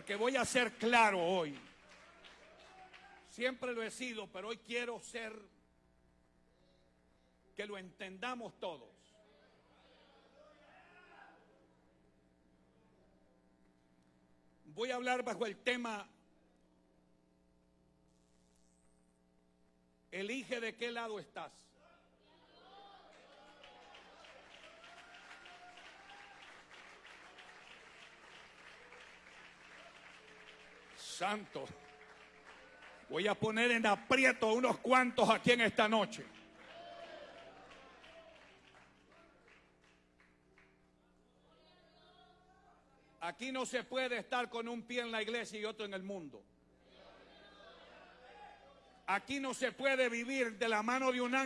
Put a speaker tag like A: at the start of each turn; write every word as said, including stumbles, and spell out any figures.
A: Porque voy a ser claro hoy. Siempre lo he sido, pero hoy quiero ser, que lo entendamos todos. Voy a hablar bajo el tema: elige de qué lado estás. Santo, voy a poner en aprieto a unos cuantos aquí en esta noche. Aquí no se puede estar con un pie en la iglesia y otro en el mundo. Aquí no se puede vivir de la mano de un ángel